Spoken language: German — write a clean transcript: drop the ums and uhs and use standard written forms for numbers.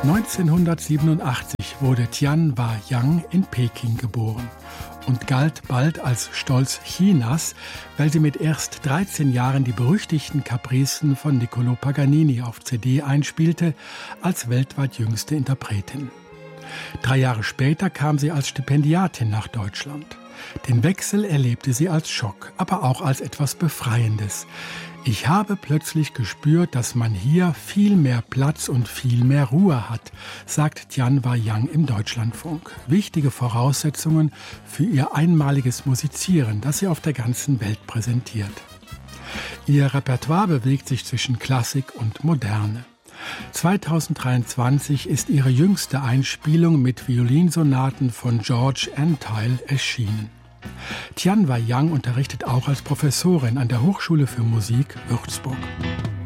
1987 wurde Tianwa Yang in Peking geboren und galt bald als Stolz Chinas, weil sie mit erst 13 Jahren die berüchtigten Capricen von Niccolò Paganini auf CD einspielte, als weltweit jüngste Interpretin. 3 Jahre später kam sie als Stipendiatin nach Deutschland. Den Wechsel erlebte sie als Schock, aber auch als etwas Befreiendes. Ich habe plötzlich gespürt, dass man hier viel mehr Platz und viel mehr Ruhe hat, sagt Tianwa Yang im Deutschlandfunk. Wichtige Voraussetzungen für ihr einmaliges Musizieren, das sie auf der ganzen Welt präsentiert. Ihr Repertoire bewegt sich zwischen Klassik und Moderne. 2023 ist ihre jüngste Einspielung mit Violinsonaten von George Antheil erschienen. Tianwa Yang unterrichtet auch als Professorin an der Hochschule für Musik Würzburg.